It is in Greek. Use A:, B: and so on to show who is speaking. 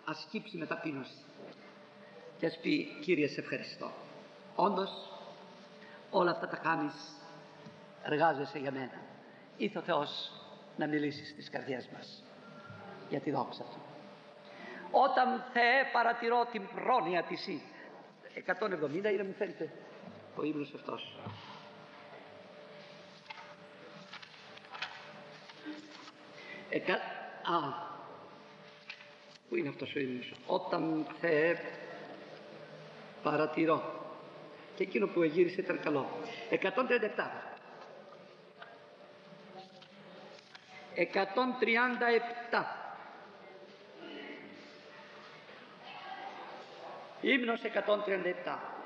A: ας κύψει με ταπείνωση και ας πει: Κύριε, σε ευχαριστώ. Όντως όλα αυτά τα κάνεις, εργάζεσαι για μένα. Ήρθε ο Θεός να μιλήσει στις καρδιές μας για τη δόξα Του. Όταν Θεέ παρατηρώ την πρόνοια της 170 είναι, μου φαίνεται ο ύμνος αυτός. Πού είναι αυτός ο ύμνος? Όταν Θεέ παρατηρώ. Και εκείνο που εγύρισε ήταν καλό. 137. 137. Ύμνος 137.